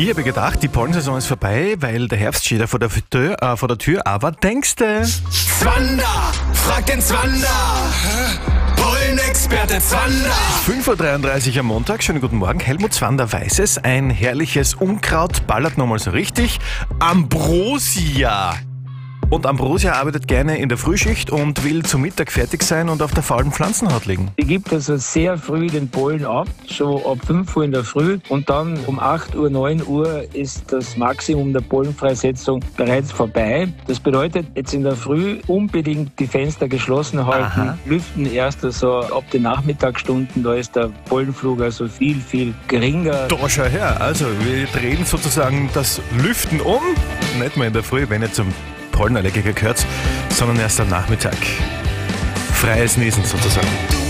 Ich habe gedacht, die Pollensaison ist vorbei, weil der Herbst steht ja vor der Tür, aber denkste... Zwander, frag den Zwander. Pollenexperte Zwander. 5.33 Uhr am Montag, schönen guten Morgen. Helmut Zwander weiß es, ein herrliches Unkraut ballert nochmal so richtig. Ambrosia. Und Ambrosia arbeitet gerne in der Frühschicht und will zum Mittag fertig sein und auf der faulen Pflanzenhaut liegen. Die gibt also sehr früh den Pollen ab, so ab 5 Uhr in der Früh, und dann um 8 Uhr, 9 Uhr ist das Maximum der Pollenfreisetzung bereits vorbei. Das bedeutet, jetzt in der Früh unbedingt die Fenster geschlossen halten, lüften erst so ab den Nachmittagsstunden, da ist der Pollenflug also viel, viel geringer. Da schau her, also wir drehen sozusagen das Lüften um, nicht mehr in der Früh, wenn ihr zum Pollenallergiker gehört, sondern erst am Nachmittag. Freies Niesen sozusagen.